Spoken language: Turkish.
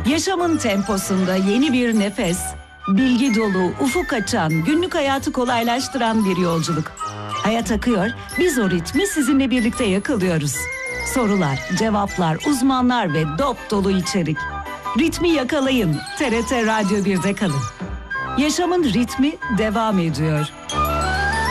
Yaşamın temposunda yeni bir nefes, bilgi dolu, ufuk açan, günlük hayatı kolaylaştıran bir yolculuk. Hayat akıyor, biz o ritmi sizinle birlikte yakalıyoruz. Sorular, cevaplar, uzmanlar ve dop dolu içerik. Ritmi yakalayın, TRT Radyo 1'de kalın. Yaşamın ritmi devam ediyor.